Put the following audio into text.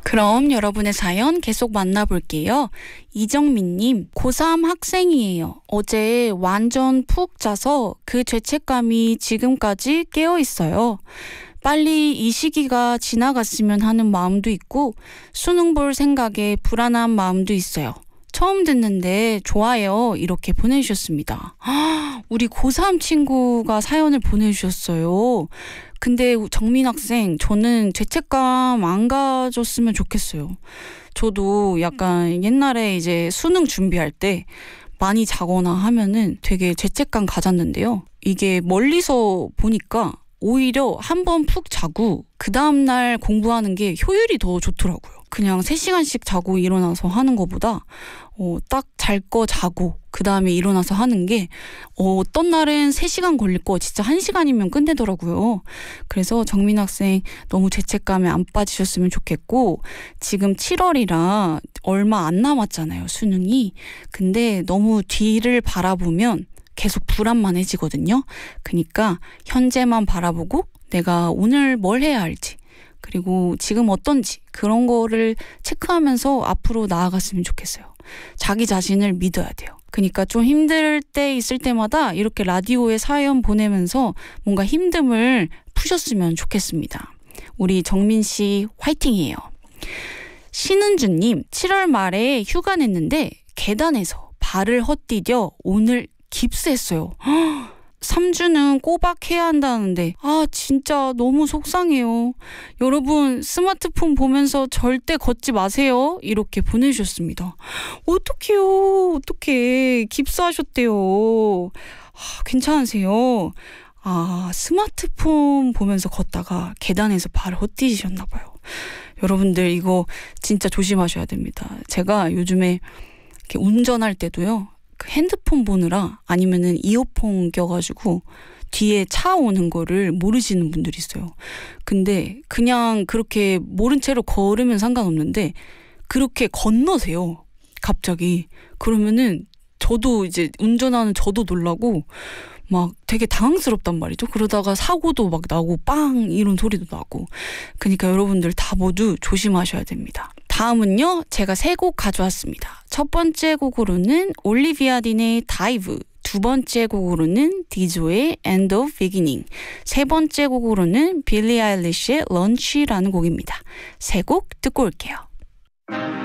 그럼 여러분의 사연 계속 만나볼게요. 이정민님, 고3 학생이에요. 어제 완전 푹 자서 그 죄책감이 지금까지 깨어있어요. 빨리 이 시기가 지나갔으면 하는 마음도 있고 수능 볼 생각에 불안한 마음도 있어요. 처음 듣는데 좋아요. 이렇게 보내주셨습니다. 우리 고3 친구가 사연을 보내주셨어요. 근데 정민 학생, 저는 죄책감 안 가졌으면 좋겠어요. 저도 약간 옛날에 이제 수능 준비할 때 많이 자거나 하면은 되게 죄책감 가졌는데요. 이게 멀리서 보니까 오히려 한 번 푹 자고 그 다음날 공부하는 게 효율이 더 좋더라고요. 그냥 3시간씩 자고 일어나서 하는 것보다 딱 잘 거 자고 그 다음에 일어나서 하는 게 어떤 날은 3시간 걸릴 거 진짜 1시간이면 끝내더라고요. 그래서 정민 학생 너무 죄책감에 안 빠지셨으면 좋겠고, 지금 7월이라 얼마 안 남았잖아요, 수능이. 근데 너무 뒤를 바라보면 계속 불안만해지거든요. 그러니까 현재만 바라보고 내가 오늘 뭘 해야 할지, 그리고 지금 어떤지 그런 거를 체크하면서 앞으로 나아갔으면 좋겠어요. 자기 자신을 믿어야 돼요. 그러니까 좀 힘들 때 있을 때마다 이렇게 라디오에 사연 보내면서 뭔가 힘듦을 푸셨으면 좋겠습니다. 우리 정민 씨 화이팅이에요. 신은주님, 7월 말에 휴가 냈는데 계단에서 발을 헛디뎌 오늘 깁스했어요. 3주는 꼬박 해야 한다는데 진짜 너무 속상해요. 여러분 스마트폰 보면서 절대 걷지 마세요. 이렇게 보내주셨습니다. 어떡해요. 어떡해. 깁스하셨대요. 괜찮으세요? 스마트폰 보면서 걷다가 계단에서 발을 헛디디셨나 봐요. 여러분들 이거 진짜 조심하셔야 됩니다. 제가 요즘에 이렇게 운전할 때도요, 그 핸드폰 보느라 아니면은 이어폰 껴가지고 뒤에 차 오는 거를 모르시는 분들이 있어요. 근데 그냥 그렇게 모른 채로 걸으면 상관없는데 그렇게 건너세요, 갑자기. 그러면은 저도 이제 운전하는 저도 놀라고 막 되게 당황스럽단 말이죠. 그러다가 사고도 막 나고 빵 이런 소리도 나고. 그러니까 여러분들 다 모두 조심하셔야 됩니다. 다음은요, 제가 3곡 가져왔습니다. 첫 번째 곡으로는 올리비아 딘의 다이브, 두 번째 곡으로는 디조의 End of Beginning, 세 번째 곡으로는 빌리 아일리시의 런치라는 곡입니다. 3곡 듣고 올게요.